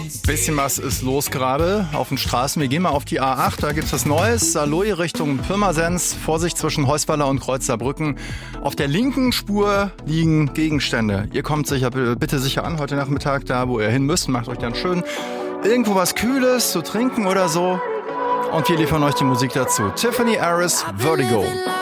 Bisschen was ist los gerade auf den Straßen. Wir gehen mal auf die A8, da gibt's was Neues. Saarlouis Richtung Pirmasens. Vorsicht zwischen Heusweiler und Kreuz Saarbrücken. Auf der linken Spur liegen Gegenstände. Ihr kommt bitte sicher an heute Nachmittag, da wo ihr hin müsst. Macht euch dann schön irgendwo was Kühles zu trinken oder so. Und wir liefern euch die Musik dazu. Tiffany Harris, Vertigo.